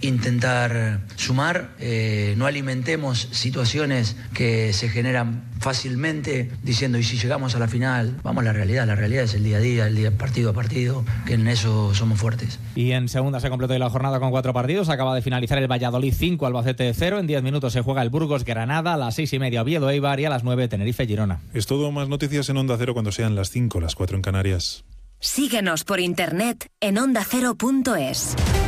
intentar sumar, no alimentemos situaciones que se generan fácilmente diciendo, y si llegamos a la final, vamos a la realidad es el día a día, el día partido a partido, que en eso somos fuertes. Y en segunda se completó la jornada con 4 partidos, acaba de finalizar el Valladolid 5, Albacete 0, en 10 minutos se juega el Burgos Granada, a las 6:30 Oviedo Eibar y a las 9 Tenerife Girona. Es todo, más noticias en Onda Cero cuando sean las 5, las 4 en Canarias. Síguenos por internet en ondacero.es.